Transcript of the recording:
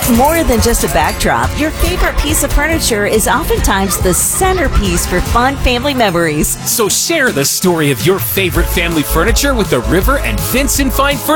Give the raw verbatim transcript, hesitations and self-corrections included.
More than just a backdrop, your favorite piece of furniture is oftentimes the centerpiece for fun family memories. So share the story of your favorite family furniture with the River and Vincent Fine Furniture